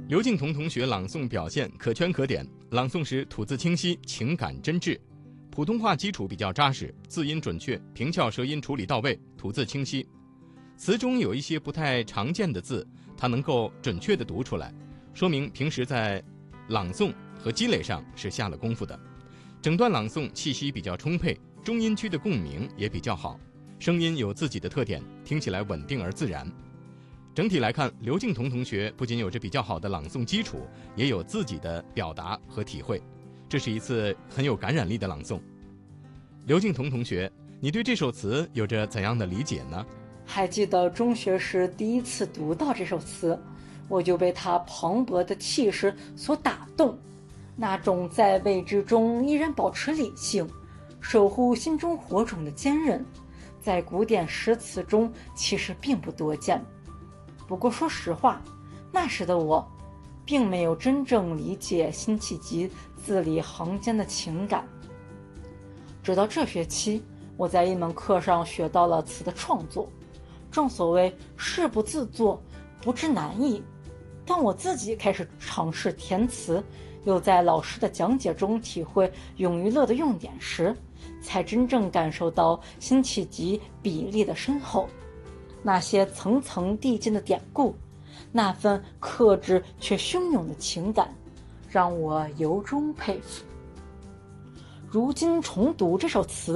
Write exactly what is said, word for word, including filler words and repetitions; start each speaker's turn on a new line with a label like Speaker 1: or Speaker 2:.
Speaker 1: 刘敬彤同学朗诵表现可圈可点，朗诵时吐字清晰，情感真挚，普通话基础比较扎实，字音准确，平翘舌音处理到位，吐字清晰。词中有一些不太常见的字，他能够准确地读出来，说明平时在朗诵和积累上是下了功夫的。整段朗诵气息比较充沛，中音区的共鸣也比较好，声音有自己的特点，听起来稳定而自然。整体来看，刘敬彤同学不仅有着比较好的朗诵基础，也有自己的表达和体会，这是一次很有感染力的朗诵。刘敬彤同学，你对这首词有着怎样的理解呢？
Speaker 2: 还记得中学时第一次读到这首词，我就被它磅礴的气势所打动，那种在未知中依然保持理性，守护心中火种的坚韧，在古典诗词中其实并不多见。不过说实话，那时的我并没有真正理解辛弃疾字里行间的情感。直到这学期，我在一门课上学到了词的创作。正所谓事不自作，不知难易。当我自己开始尝试填词，又在老师的讲解中体会咏与乐的用典时，才真正感受到辛弃疾笔力的深厚。那些层层递进的典故，那份克制却汹涌的情感，让我由衷佩服。如今重读这首词，